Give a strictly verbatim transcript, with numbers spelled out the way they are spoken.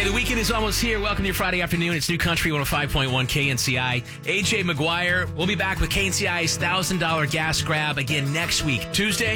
Hey, the weekend is almost here. Welcome to your Friday afternoon. It's New Country one oh five point one K N C I. A J McGuire. We'll be back with K N C I's one thousand dollars gas grab again next week, Tuesday.